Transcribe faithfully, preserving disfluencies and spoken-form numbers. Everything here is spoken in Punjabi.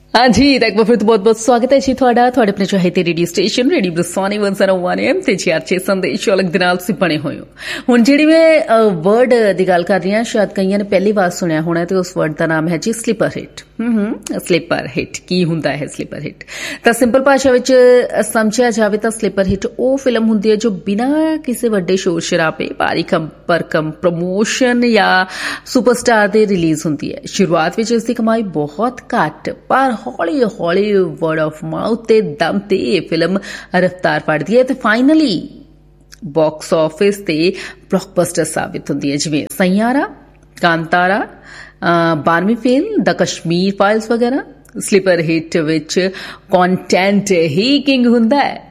हाँ जी, एक बार फिर तो बहुत बहुत स्वागत है जी ਤੁਹਾਡਾ ਤੁਹਾਡੇ ਆਪਣੇ ਚਾਹੀਦੇ ਰੇਡੀਓ ਸਟੇਸ਼ਨ ਰੇਡੀਓ ਬਰਸਾਨੀ ਇੱਕ ਸੌ ਇੱਕ ਐਮ ਤੇ ਜੀ ਆਰ ਛੇ ਸੰਦੇਸ਼ ਅਲੱਗ ਦੇ ਨਾਲ ਤੁਸੀਂ ਬਣੇ ਹੋਏ ਹੋ। ਹੁਣ ਜਿਹੜੀ ਮੈਂ ਵਰਡ ਦੀ ਗੱਲ ਕਰ ਰਹੀ ਹਾਂ, ਸ਼ਾਇਦ ਕਈਆਂ ਨੇ ਪਹਿਲੀ ਵਾਰ ਸੁਣਿਆ ਹੋਣਾ ਤੇ ਉਸ ਵਰਡ ਦਾ ਨਾਮ ਹੈ ਜੀ ਸਲੀਪਰ ਹਿੱਟ। ਹੂੰ ਸਲੀਪਰ ਹਿੱਟ ਕੀ ਹੁੰਦਾ ਹੈ? ਸਲੀਪਰ ਹਿੱਟ ਤਾਂ ਸਿੰਪਲ ਭਾਸ਼ਾ ਵਿੱਚ ਸਮਝਿਆ ਜਾਵੇ ਤਾਂ ਸਲੀਪਰ ਹਿੱਟ ਉਹ ਫਿਲਮ ਹੁੰਦੀ ਹੈ ਜੋ ਬਿਨਾਂ ਕਿਸੇ ਵੱਡੇ ਸ਼ੋਰ ਸ਼ਰਾਬੇ, ਭਾਰੀ ਭਰਕਮ ਪ੍ਰਮੋਸ਼ਨ ਜਾਂ ਸੁਪਰਸਟਾਰ ਦੇ ਰਿਲੀਜ਼ ਹੁੰਦੀ ਹੈ। ਸ਼ੁਰੂਆਤ ਵਿੱਚ ਇਸ ਦੀ ਕਮਾਈ ਬਹੁਤ ਘੱਟ ਪਰ ਹੌਲੀ ਹੌਲੀ ਵਰਡ ਆਫ ਮਾਊਥ ਤੇ ਦਮ ਤੇ ਇਹ ਫਿਲਮ ਰਫਤਾਰ ਫੜਦੀ ਹੈ ਤੇ ਫਾਈਨਲੀ ਬਾਕਸ ਆਫਿਸ ਤੇ ਬਲੌਕਬਸਟਰ ਸਾਬਿਤ ਹੁੰਦੀ ਹੈ, ਜਿਵੇਂ ਸੈਯਾਰਾ, ਕਾਂਤਾਰਾ, ਬਾਰਵੀਂ ਫੇਲ, ਦ ਕਸ਼ਮੀਰ ਫਾਈਲਸ ਵਗੈਰਾ। ਸਲੀਪਰ ਹਿੱਟ ਵਿੱਚ ਕੰਟੈਂਟ ਹੀ ਕਿੰਗ ਹੁੰਦਾ ਹੈ।